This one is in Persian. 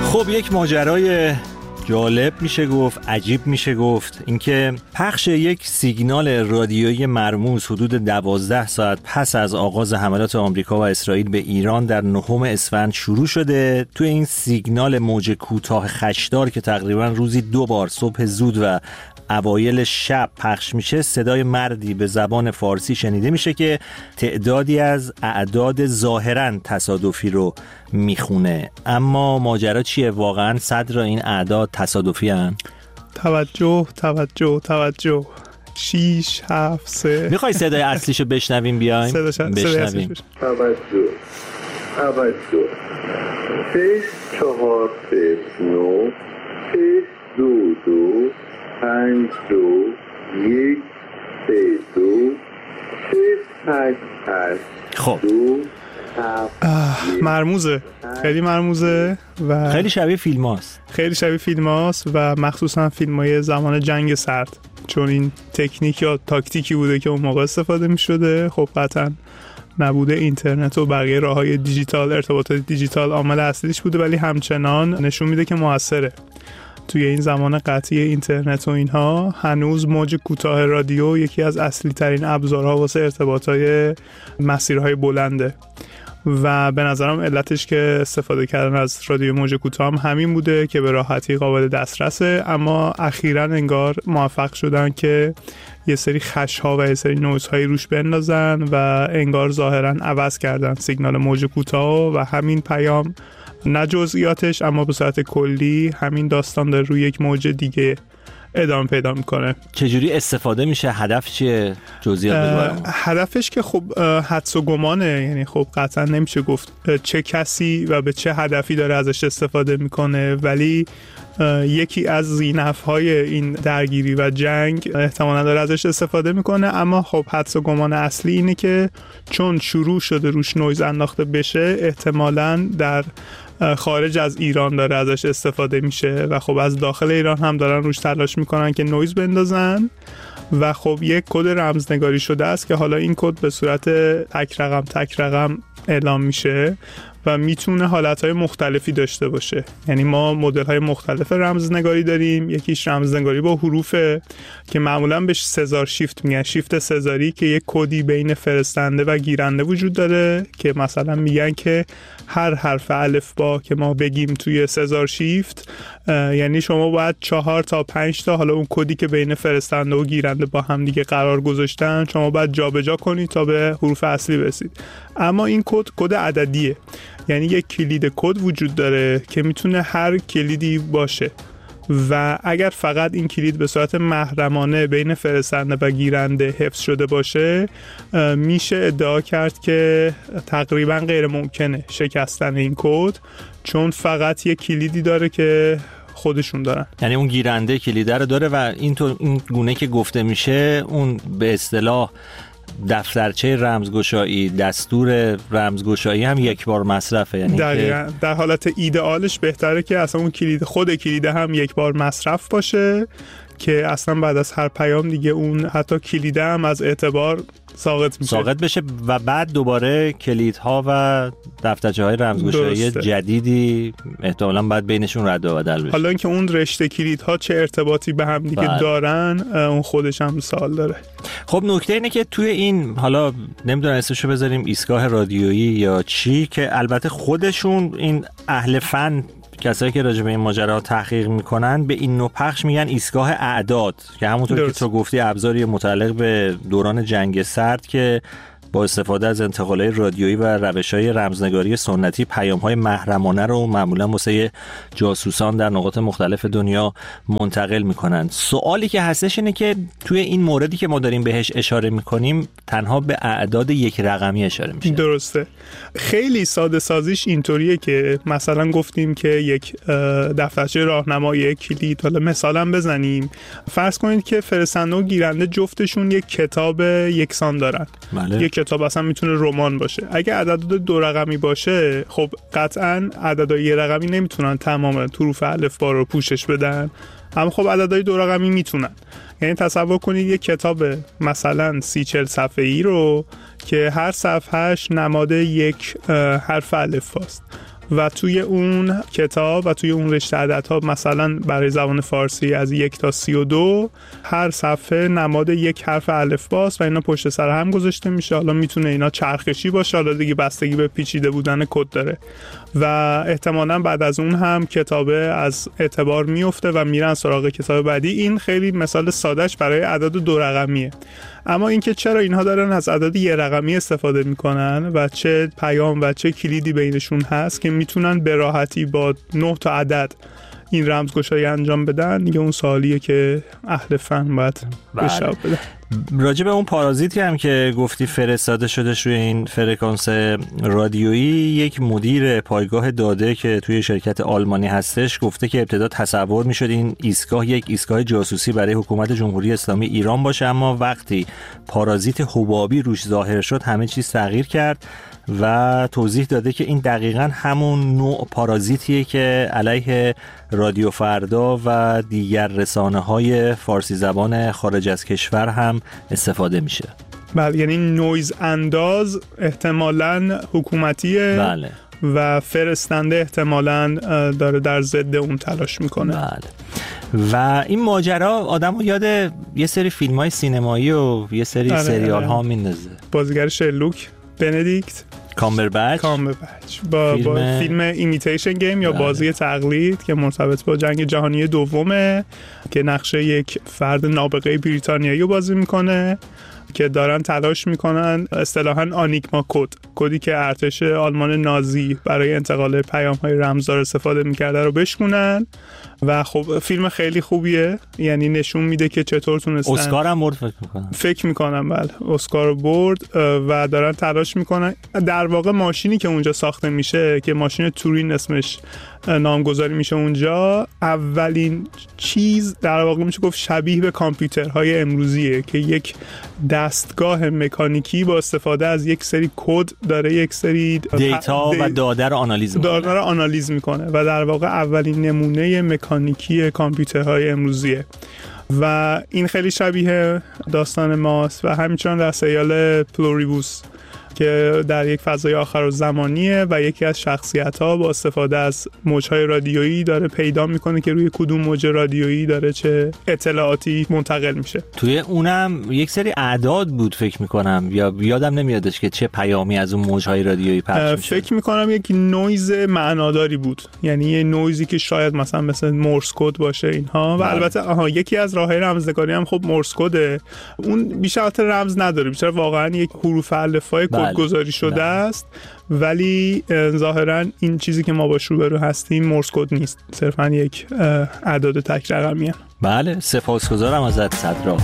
خب یک ماجرای جالب میشه گفت، عجیب میشه گفت، اینکه پخش یک سیگنال رادیویی مرموز حدود 12 ساعت پس از آغاز حملات آمریکا و اسرائیل به ایران در 9 اسفند شروع شده. توی این سیگنال موج کوتاه خشدار که تقریبا روزی 2 بار صبح زود و اوایل شب پخش میشه، صدای مردی به زبان فارسی شنیده میشه که تعدادی از اعداد ظاهراً تصادفی رو میخونه. اما ماجرا چیه؟ واقعاً صدر این اعداد تصادفی هن؟ توجه 6 7 3. میخوای صدای اصلیشو بشنویم؟ بیایم بشنویم. توجه 6 4 3 9 6 2 2 5 2 1 3 2 6 8 8. خب مرموزه، خیلی مرموزه و خیلی شبیه فیلم هاست و مخصوصا فیلم های زمان جنگ سرد، چون این تکنیک یا تاکتیکی بوده که اون موقع استفاده می شده. خب قطعا نبوده اینترنت و بقیه راه های دیجیتال، ارتباطات دیجیتال عامل اصلیش بوده، ولی همچنان نشون میده که موثره. توی این زمان قطعی اینترنت و اینها هنوز موج کوتاه رادیو یکی از اصلی ترین ابزارها واسه ارتباطهای مسیرهای بلنده و به نظرم علتش که استفاده کردن از رادیو موج کوتاه هم همین بوده که به راحتی قابل دسترسه. اما اخیراً انگار موفق شدن که یه سری خش‌ها و یه سری نویزهایی روش بندازن و انگار ظاهراً عوض کردن سیگنال موج کوتاه و همین پیام، نه جزئیاتش اما به صورت کلی همین داستان داره روی یک موج دیگه ادامه پیدا میکنه. چجوری استفاده میشه؟ هدف چیه؟ جزئیات بگو. هدفش که خب حدس و گمانه، یعنی خب قطعا نمیشه گفت چه کسی و به چه هدفی داره ازش استفاده میکنه، ولی یکی از زینف‌های این درگیری و جنگ احتمالاً داره ازش استفاده میکنه. اما خب حدس و گمان اصلی اینه که چون شروع شده روش نویز انداخته بشه، احتمالاً در خارج از ایران داره ازش استفاده میشه و خب از داخل ایران هم دارن روش تلاش میکنن که نویز بندازن و خب یک کد رمزنگاری شده است که حالا این کد به صورت تک رقم اعلام میشه و میتونه حالتهای مختلفی داشته باشه. یعنی ما مدل‌های مختلف رمزنگاری داریم. یکیش رمزنگاری با حروفه که معمولاً بهش سزار شیفت میگن، شیفت سزاری، که یک کدی بین فرستنده و گیرنده وجود داره که مثلا میگن که هر حرف الفبا که ما بگیم توی سزار شیفت، یعنی شما باید 4 تا 5 تا حالا اون کدی که بین فرستنده و گیرنده با هم دیگه قرار گذاشتن، شما باید جابجا کنید تا به حروف اصلی برسید. اما این کد عددیه، یعنی یک کلید کد وجود داره که میتونه هر کلیدی باشه و اگر فقط این کلید به صورت محرمانه بین فرستنده و گیرنده حفظ شده باشه، میشه ادعا کرد که تقریبا غیر ممکنه شکستن این کد، چون فقط یک کلیدی داره که خودشون دارن. یعنی اون گیرنده کلیده رو داره و این گونه که گفته میشه اون به اصطلاح دفترچه رمزگشایی، دستور رمزگشایی هم یک بار مصرفه. یعنی دقیقاً در حالت ایدئالش بهتره که اصلا اون خود کلیده هم یک بار مصرف باشه که اصلا بعد از هر پیام دیگه اون حتی کلیده هم از اعتبار ساقط بشه و بعد دوباره کلیدها و دفترچه‌های رمزگشایی جدیدی احتمالاً بعد بینشون رد و بدل بشه. حالا اینکه اون رشته کلیدها چه ارتباطی به هم دیگه دارن، اون خودش هم سوال داره. خب نکته اینه که توی این، حالا نمیدونم اسمشو بذاریم ایستگاه رادیویی یا چی، که البته خودشون این اهل فن، کسایی که راجع به این ماجرا تحقیق میکنن، به این نوع پخش میگن ایستگاه اعداد، که همونطور که تو گفتی ابزاری متعلق به دوران جنگ سرد که با استفاده از انتقالات رادیویی و روش‌های رمزنگاری سنتی پیام‌های محرمانه رو معمولاً واسه جاسوسان در نقاط مختلف دنیا منتقل می‌کنن. سوالی که هستش اینه که توی این موردی که ما داریم بهش اشاره می‌کنیم تنها به اعداد یک رقمی اشاره میشه. درسته. خیلی ساده سازیش اینطوریه که مثلا گفتیم که یک دفترچه راهنمایی، یک کلید، حالا مثلا بزنیم، فرض کنید که فرستنده و گیرنده جفتشون یک کتاب یکسان دارن. بله. یک کتاب اصلا میتونه رمان باشه. اگه عدد 2 رقمی باشه، خب قطعاً عددهای 1 رقمی نمیتونن تمام حروف الفبا رو پوشش بدن، اما خب عددهای 2 رقمی میتونن. یعنی تصور کنید یک کتاب مثلا 30-40 صفحه‌ای رو که هر صفحهش نماد یک حرف الفباست و توی اون کتاب و توی اون رشته عددها مثلا برای زبان فارسی از 1 تا 32 هر صفحه نماد یک حرف الفباست و اینا پشت سر هم گذاشته میشه. حالا میتونه اینا چرخشی باشه، حالا دیگه بستگی به پیچیده بودن کد داره و احتمالاً بعد از اون هم کتابه از اعتبار میفته و میرن سراغ کتاب بعدی. این خیلی مثال سادهش برای اعداد 2 رقمیه. اما اینکه چرا اینها دارن از اعداد 1 رقمی استفاده میکنن و چه پیام و چه کلیدی بینشون هست که میتونن به راحتی با 9 تا عدد این رمزگشایی انجام بدن، دیگه اون سوالیه که اهل فن باید بشاب بدن. راجع به اون پارازیتی هم که گفتی فرستاده شدش روی این فرکانس رادیویی، یک مدیر پایگاه داده که توی شرکت آلمانی هستش گفته که ابتدا تصور میشد این ایستگاه یک ایستگاه جاسوسی برای حکومت جمهوری اسلامی ایران باشه، اما وقتی پارازیت حبابی روش ظاهر شد همه چیز تغییر کرد و توضیح داده که این دقیقاً همون نوع پارازیتیه که علیه رادیو فردا و دیگر رسانه‌های فارسی زبان خارج از کشور هم استفاده میشه. بله، یعنی نویز انداز احتمالاً حکومتیه. بله. و فرستنده احتمالاً داره در ضد اون تلاش میکنه. بله. و این ماجرا آدمو یاد یه سری فیلم‌های سینمایی و یه سری سریال ها میندازه. بازیگر شرلوک بندیکت کامبربچ با فیلم ایمیتیشن گیم یا بازی تقلید که مرتبط با جنگ جهانی دومه که نقشه یک فرد نابغه بریتانیایی رو بازی میکنه که دارن تلاش میکنن اصطلاحاً آنیگما کدی که ارتش آلمان نازی برای انتقال پیام‌های رمزدار استفاده میکرده رو بشکنن. و خب فیلم خیلی خوبیه، یعنی نشون میده که چطور تونستن. اسکار هم برد فکر میکنم. بله، اسکار برد و دارن تلاش میکنن. در واقع ماشینی که اونجا ساخته میشه که ماشین تورین اسمش نامگذاری میشه اونجا، اولین چیز در واقع میشه گفت شبیه به کامپیوترهای امروزیه که یک دستگاه مکانیکی با استفاده از یک سری کد داره یک سری دیتا و داده رو آنالیز میکنه و در واقع اولین نمونه مکانیکی کامپیوترهای امروزیه و این خیلی شبیه داستان ماست. و همچنین در سریال پلوریبوس که در یک فضای آخرالزمانیه و یکی از شخصیت‌ها با استفاده از موج‌های رادیویی داره پیدا میکنه که روی کدوم موج رادیویی داره چه اطلاعاتی منتقل میشه. توی اونم یک سری اعداد بود فکر میکنم، یا یادم نمیادش که چه پیامی از اون موج‌های رادیویی پخش میشه. فکر میکنم یک نویز معناداری بود، یعنی یه نویزی که شاید مثل مورس کد باشه اینها. و البته یکی از راههای رمزنگاری هم خب مورس کده، اون بیشتر رمز نداره، بیشتر واقعا یک حروف الفبای گذاری شده است، ولی ظاهرا این چیزی که ما باش روبرو هستیم مورس کد نیست، صرفا یک اعداد تک رقمیه. بله، سپاسگزارم ازت صدرا.